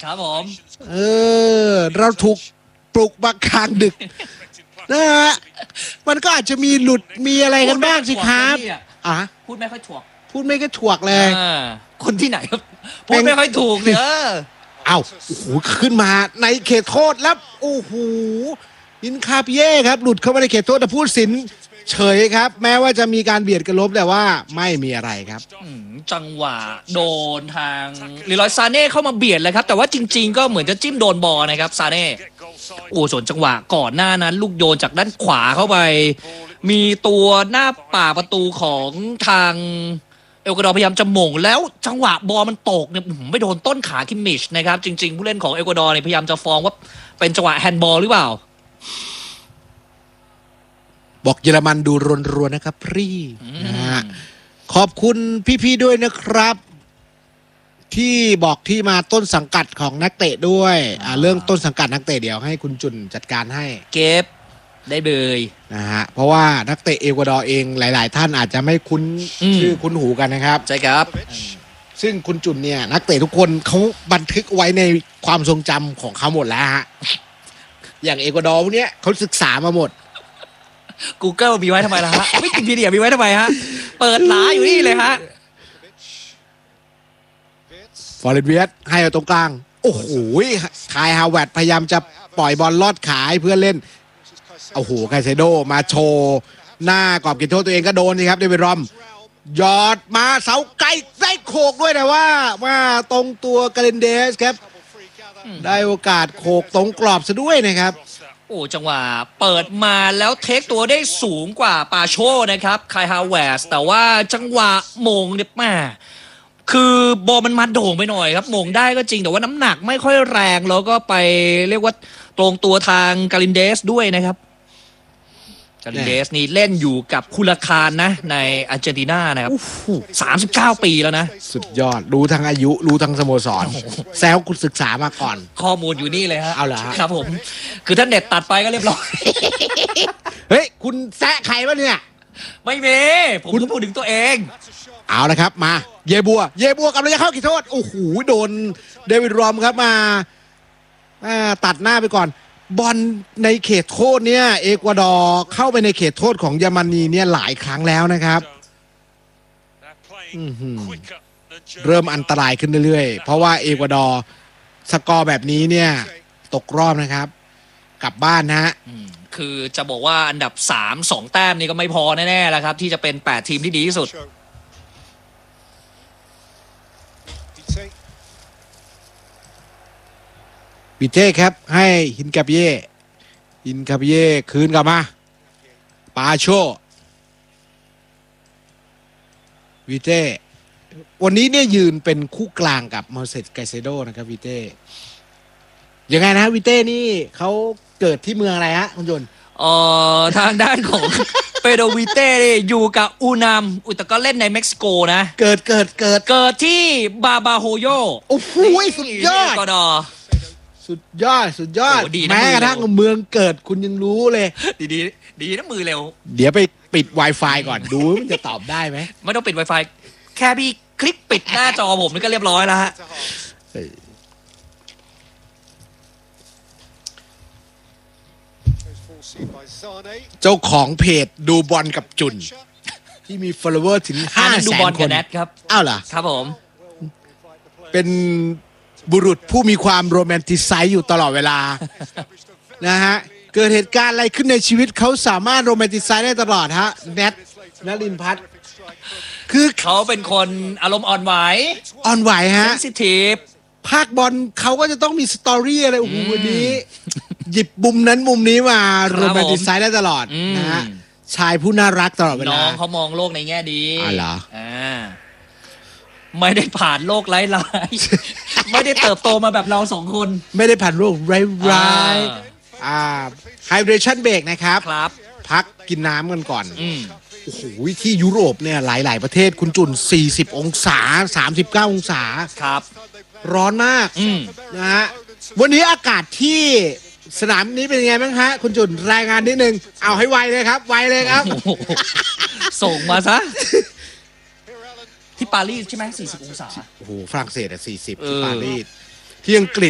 ครับผมเราถูกปลุกมากลางดึกนะฮะมันก็อาจจะมีหลุดมีอะไรกันบ้างสิครับพูดไม่ค่อยถูกพูดไม่ค่อยถูกเลยคนที่ไหนครับพูดไม่ค่อยถูกเนี่ยเอาโอ้โหขึ้นมาในเขตโทษแล้วโอ้โหอินคาเปียครับหลุดเข้ามาในเขตโทษแต่ผู้ตัดสินเฉยครับแม้ว่าจะมีการเบียดกันลบแต่ว่าไม่มีอะไรครับจังหวะโดนทางลีรอยซาเน่เข้ามาเบียดเลยครับแต่ว่าจริงๆก็เหมือนจะจิ้มโดนบอลนะครับซาเน่ส่วนจังหวะก่อนหน้านั้นลูกโยนจากด้านขวาเข้าไปมีตัวหน้าป่าประตูของทางเอลกวาดอร์พยายามจะหม่งแล้วจังหวะบอลมันตกเนี่ยไม่โดนต้นขาคิมมิชนะครับจริงๆผู้เล่นของเอลกวาดอร์เนี่ยพยายามจะฟ้องว่าเป็นจังหวะแฮนด์บอลหรือเปล่าบอกเยอรมันดูรวนๆนะครับพี่นะฮะขอบคุณพี่ๆด้วยนะครับที่บอกที่มาต้นสังกัดของนักเตะด้วยเรื่องต้นสังกัดนักเตะเดี๋ยวให้คุณจุนจัดการให้เก็บได้เบยนะฮะเพราะว่านักเตะเอกวาดอร์เองหลายๆท่านอาจจะไม่คุ้นชื่อคุ้นหูกันนะครับใช่ครับซึ่งคุณจุนเนี่ยนักเตะทุกคนเขาบันทึกไว้ในความทรงจำของเขาหมดแล้วฮะอย่างเอกวาดอร์พวกนี้เขาศึกษามาหมด Google มีไว้ทำไมล่ะฮะวิกิพีเดียมีไว้ทำไมฮะเปิดหลาอยู่นี่เลยฮะฟอร์เรนเวียสให้เอาตรงกลางโอ้โหคายฮาวเวิร์ดพยายามจะปล่อยบอลลอดขาให้เพื่อนเล่นโอ้โหไคเซโดมาโชว์หน้ากรอบเขตโทษตัวเองก็โดนนี่ครับเดวิดรอมยอดมาเสาไกลได้โขกด้วยแต่ว่าตรงตัวกาเลนเดสครับได้โอกาสโขกตรงกรอบซะด้วยนะครับจังหวะเปิดมาแล้วเทคตัวได้สูงกว่าปาโชนะครับคายฮาวเวิร์ดแต่ว่าจังหวะมงเนี่ยแม่คือบอลมันมาโด่งไปหน่อยครับมงได้ก็จริงแต่ว่าน้ำหนักไม่ค่อยแรงแล้วก็ไปเรียกว่าตรงตัวทางกาลินเดสด้วยนะครับกาลินเดสนี่เล่นอยู่กับคูลาคารนะในอาร์เจนตินานะครับ39 ปีแล้วนะสุดยอดรู้ทั้งอายุรู้ทั้งสโมสรแซวคุณศึกษามาก่อนข้อมูลอยู่นี่เลยฮะเอาเหรอครับผมคือถ้าเน็ตตัดไปก็เรียบร้อยเฮ้ยคุณแซะใครวะเนี่ยไม่มีผมก็พูดถึงตัวเองเอาละครับมาเยบัวกำลังจะเข้ากี่โทษโอ้โหโดนเดวิดรอมครับมาตัดหน้าไปก่อนบอลในเขตโทษเนี่ยเอกวาดอร์เข้าไปในเขตโทษของเยอรมนีเนี่ยหลายครั้งแล้วนะครับเริ่มอันตรายขึ้นเรื่อยๆเพราะว่าเอกวาดอร์สกอร์แบบนี้เนี่ยตกรอบนะครับกลับบ้านนะฮะคือจะบอกว่าอันดับ2 แต้มนี่ก็ไม่พอแน่ๆแล้วครับที่จะเป็น8 ทีมที่ดีที่สุดวิเต้ครับให้ฮินคาเปียคืนกลับมาปาโชวิเต้วันนี้เนี่ยยืนเป็นคู่กลางกับมาเซตไกเซโดนะครับวิเต้ยังไงนะวิเต้นี่เขาเกิดที่เมืองอะไรฮะคุณยนต์ทางด้านของเปโดวิเต้อยู่กับอูนามแต่ก็เล่นในเม็กซิโกนะเกิดที่บาบาโฮโยโอ้โหสุดยอดสุดยอดแม้กระทั่งเมืองเกิดคุณยังรู้เลยดีนะมือเร็วเดี๋ยวไปปิด Wi-Fi ก่อนดูมันจะตอบได้ไหมไม่ต้องปิด Wi-Fi แค่พี่คลิกปิดหน้าจอผมนี่ก็เรียบร้อยแล้วฮะเจ้าของเพจดูบอลกับจุนที่มี follower ถึง 500,000 คนครับอ้าวเหรอครับผมเป็นบุรุษผู้มีความโรแมนติไซส์อยู่ตลอดเวลานะฮะเกิดเหตุการณ์อะไรขึ้นในชีวิตเขาสามารถโรแมนติไซส์ได้ตลอดฮะแนทนลินพัฒน์คือเขาเป็นคนอารมณ์อ่อนไหวฮะเซนซิทีฟภาคบอลเขาก็จะต้องมีสตอรี่อะไรโอ้โหวันนี้หยิบมุมนั้นมุมนี้มาโรแมนติไซส์ได้ตลอดนะฮะชายผู้น่ารักตลอดเวลาน้องเขามองโลกในแง่ดีเหรอไม่ได้ผ่านโลกร้ายไม่ได้เติบโตมาแบบเรา2 คนไม่ได้ผ่านโลกร้ายไฮเดรชั่นเบรกนะครับพักกินน้ำกันก่อนโอ้โหที่ยุโรปเนี่ยหลายๆประเทศคุณจุน40 องศา39 องศาครับร้อนมากนะฮะวันนี้อากาศที่สนามนี้เป็นยังไงบ้างฮะคุณจุนรายงานนิดนึงเอาให้ไวเลยครับส่งมาซะที่ปารีสใช่ไหม40 องศาโอ้โหฝรั่งเศส40ที่ปารีสที่อังกฤษ